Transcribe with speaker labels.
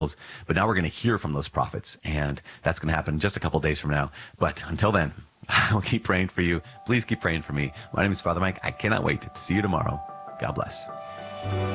Speaker 1: But now we're going to hear from those prophets, and that's going to happen just a couple days from now. But until then, I'll keep praying for you. Please keep praying for me. My name is Father Mike. I cannot wait to see you tomorrow. God bless.